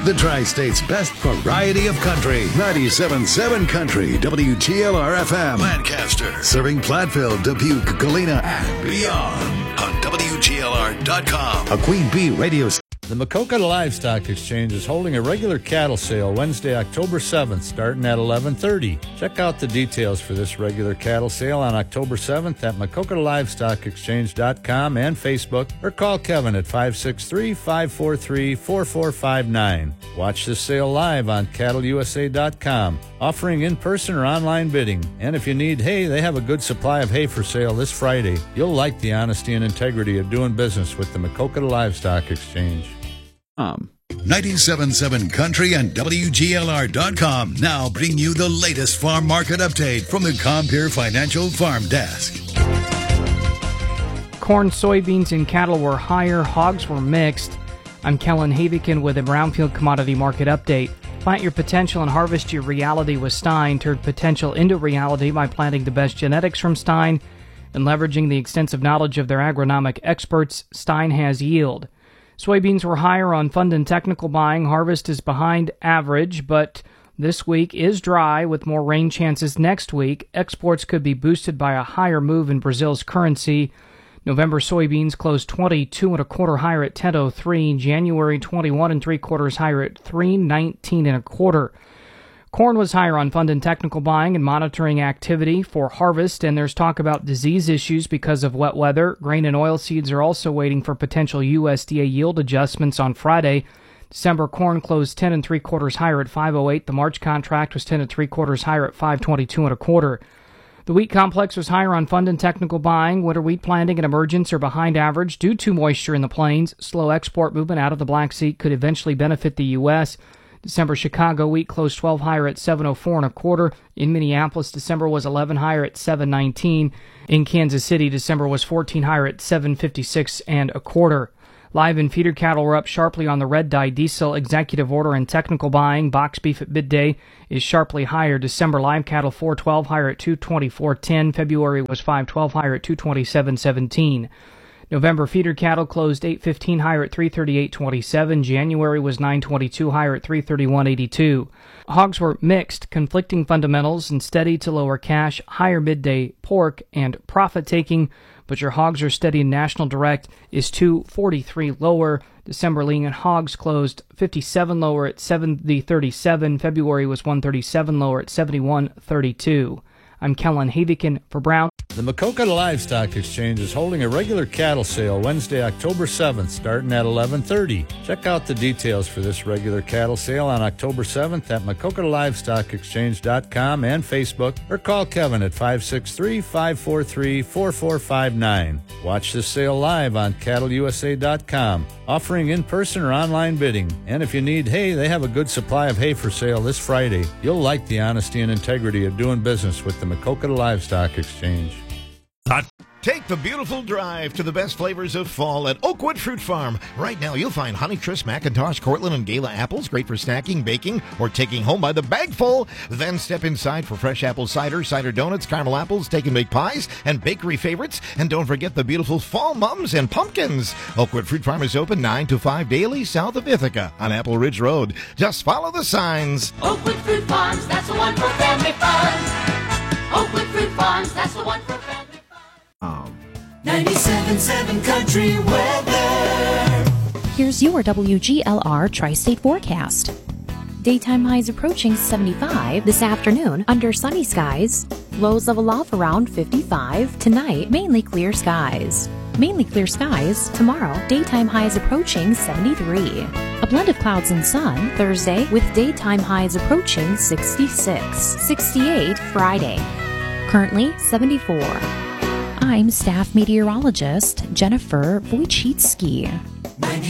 The Tri-State's best variety of country. 97.7 Country, WGLR-FM. Lancaster. Serving Platteville, Dubuque, Galena, and beyond. On WGLR.com. A Queen Bee radio station. The Maquoketa Livestock Exchange is holding a regular cattle sale Wednesday, October 7th, starting at 11:30. Check out the details for this regular cattle sale on October 7th at MaquoketaLivestockExchange.com and Facebook, or call Kevin at 563-543-4459. Watch this sale live on CattleUSA.com, offering in-person or online bidding. And if you need hay, they have a good supply of hay for sale this Friday. You'll like the honesty and integrity of doing business with the Maquoketa Livestock Exchange. 97.7 Country and WGLR.com now bring you the latest farm market update from the Compeer Financial Farm Desk. Corn, soybeans, and cattle were higher. Hogs were mixed. I'm Kellen Havikin with a Brownfield Commodity Market Update. Plant your potential and harvest your reality with Stein. Turn potential into reality by planting the best genetics from Stein and leveraging the extensive knowledge of their agronomic experts. Stein has yield. Soybeans were higher on fund and technical buying. Harvest is behind average, but this week is dry with more rain chances next week. Exports could be boosted by a higher move in Brazil's currency. November soybeans closed 22 1/4 higher at 10.03. January 21 3/4 higher at 3.19 1/4. Corn was higher on fund and technical buying and monitoring activity for harvest, and there's talk about disease issues because of wet weather. Grain and oilseeds are also waiting for potential USDA yield adjustments on Friday. December corn closed 10 3/4 higher at 5.08. The March contract was 10 3/4 higher at 5.22 1/4. The wheat complex was higher on fund and technical buying. Winter wheat planting and emergence are behind average due to moisture in the plains. Slow export movement out of the Black Sea could eventually benefit the U.S. December Chicago wheat closed 12 higher at 7.04 1/4. In Minneapolis, December was 11 higher at 7.19. In Kansas City, December was 14 higher at 7.56 1/4. Live and feeder cattle were up sharply on the red dye diesel executive order and technical buying. Box beef at midday is sharply higher. December live cattle 4.12 higher at 2.24.10. February was 5.12 higher at 2.27.17. November feeder cattle closed 8.15 higher at 3.38.27. January was 9.22 higher at 3.31.82. Hogs were mixed, conflicting fundamentals and steady to lower cash, higher midday pork and profit taking, but your hogs are steady and National Direct is 2.43 lower. December lean and hogs closed 57 lower at 70.37. February was 137 lower at 71.32. I'm Kellen Havikin for Brown. The Maquoketa Livestock Exchange is holding a regular cattle sale Wednesday, October 7th, starting at 11:30. Check out the details for this regular cattle sale on October 7th at MaquoketaLivestockExchange.com and Facebook, or call Kevin at 563-543-4459. Watch this sale live on CattleUSA.com, offering in-person or online bidding. And if you need hay, they have a good supply of hay for sale this Friday. You'll like the honesty and integrity of doing business with the Maquoketa Livestock Exchange. Take the beautiful drive to the best flavors of fall at Oakwood Fruit Farm. Right now, you'll find Honeycrisp, Macintosh, Cortland, and Gala apples, great for snacking, baking, or taking home by the bagful. Then step inside for fresh apple cider, cider donuts, caramel apples, take and bake pies, and bakery favorites. And don't forget the beautiful fall mums and pumpkins. Oakwood Fruit Farm is open 9 to 5 daily south of Ithaca on Apple Ridge Road. Just follow the signs. Oakwood Fruit Farms, that's the one for family fun. Oakwood Fruit Farms, that's the one for family fun. 97.7 Country weather. Here's your WGLR Tri-State forecast. Daytime highs approaching 75 this afternoon under sunny skies. Lows level off around 55. Tonight, mainly clear skies. Mainly clear skies tomorrow. Daytime highs approaching 73. A blend of clouds and sun Thursday with daytime highs approaching 66. 68 Friday. Currently 74. I'm staff meteorologist Jennifer Wojcicki.